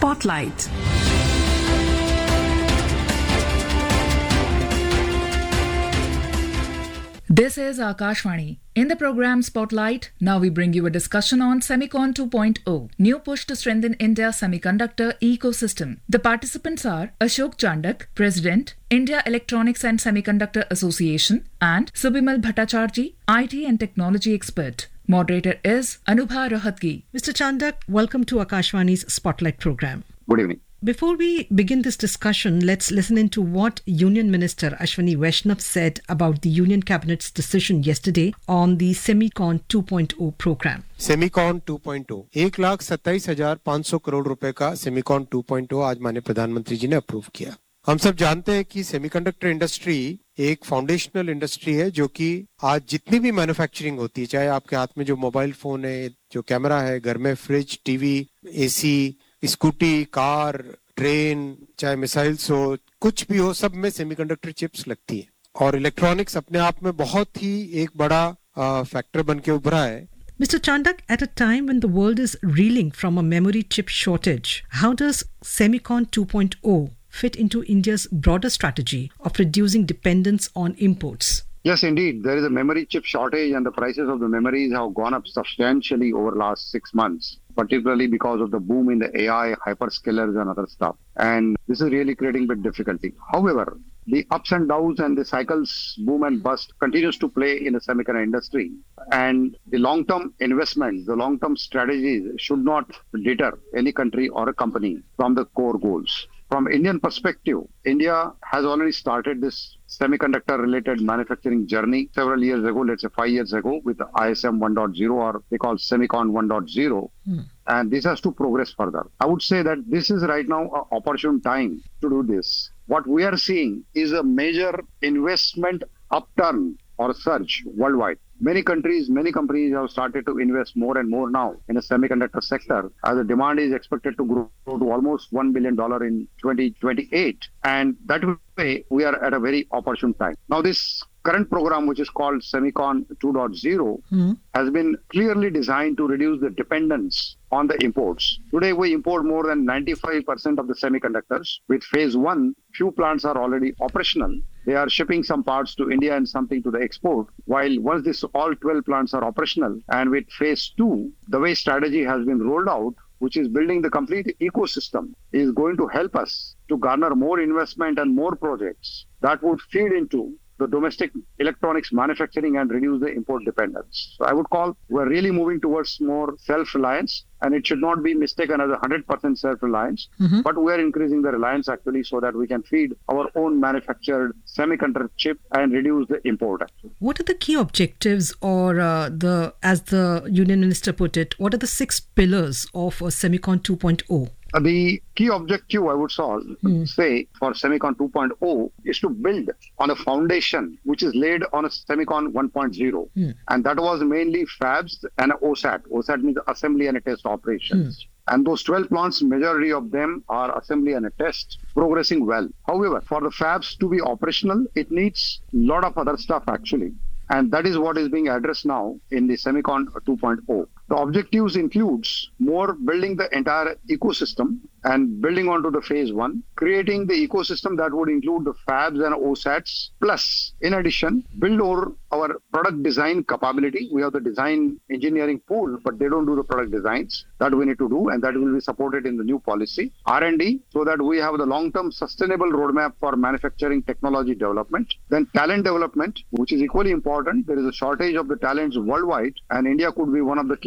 Spotlight. This is Akashvani. In the program Spotlight, now we bring you a discussion on Semicon 2.0, new push to strengthen India's semiconductor ecosystem. The participants are Ashok Chandak, President, India Electronics and Semiconductor Association, and Subimal Bhattacharjee, IT and Technology Expert. Moderator is Anubha Rohatgi. Mr. Chandak, welcome to Akashvani's Spotlight program. Good evening. Before we begin this discussion, let's listen into what Union Minister Ashwini Vaishnav said about the Union Cabinet's decision yesterday on the Semicon 2.0 program. Semicon 2.0 1,27,500 crore रुपए का Semicon 2.0 आज माननीय प्रधानमंत्री जी ने approve किया। हम सब जानते हैं कि सेमीकंडक्टर इंडस्ट्री एक फाउंडेशनल इंडस्ट्री है जो कि आज जितनी भी मैन्युफैक्चरिंग होती है, चाहे आपके हाथ में जो मोबाइल फोन है, जो कैमरा है, घर में fridge, TV, AC, scooty, car, train, चाहे मिसाइल्स हो, कुछ भी हो, सब में सेमीकंडक्टर चिप्स लगती है और इलेक्ट्रॉनिक्स अपने आप में बहुत ही एक बड़ा फैक्टर बन के उभरा है। Mr. Chandak, at a time when the world is reeling from a memory chip shortage, how does Semicon 2.0 fit into India's broader strategy of reducing dependence on imports? Yes, indeed. There is a memory chip shortage and the prices of the memories have gone up substantially over the last 6 months, particularly because of the boom in the AI, hyperscalers and other stuff. And this is really creating a bit difficulty. However, the ups and downs and the cycles, boom and bust, continues to play in the semiconductor industry. And the long-term investment, the long-term strategies should not deter any country or a company from the core goals. From Indian perspective, India has already started this semiconductor-related manufacturing journey several years ago, let's say 5 years ago, with the ISM 1.0 or they call Semicon 1.0. And this has to progress further. I would say that this is right now an opportune time to do this. What we are seeing is a major investment upturn or surge worldwide. Many countries, many companies have started to invest more and more now in the semiconductor sector as the demand is expected to grow to almost $1 billion in 2028. And that way, we are at a very opportune time. Now, this current program, which is called Semicon 2.0, has been clearly designed to reduce the dependence on the imports. Today, we import more than 95% of the semiconductors. With phase 1, few plants are already operational. They are shipping some parts to India and something to the export. While once this all 12 plants are operational, and with phase 2, the way strategy has been rolled out, which is building the complete ecosystem, is going to help us to garner more investment and more projects that would feed into the domestic electronics manufacturing and reduce the import dependence. So I would call we're really moving towards more self-reliance, and it should not be mistaken as 100% self-reliance, but we're increasing the reliance actually so that we can feed our own manufactured semiconductor chip and reduce the import. Actually. What are the key objectives or as the Union Minister put it, what are the 6 pillars of Semicon 2.0? The key objective, I would say, for Semicon 2.0 is to build on a foundation which is laid on a Semicon 1.0. And that was mainly fabs and OSAT. OSAT means assembly and test operations. And those 12 plants, majority of them are assembly and test, progressing well. However, for the fabs to be operational, it needs a lot of other stuff actually. And that is what is being addressed now in the Semicon 2.0. The objectives includes more building the entire ecosystem and building onto the phase 1, creating the ecosystem that would include the fabs and OSATs, plus in addition, build over our product design capability. We have the design engineering pool, but they don't do the product designs. That we need to do, and that will be supported in the new policy. R&D, so that we have the long-term sustainable roadmap for manufacturing technology development. Then talent development, which is equally important. There is a shortage of the talents worldwide, and India could be one of the key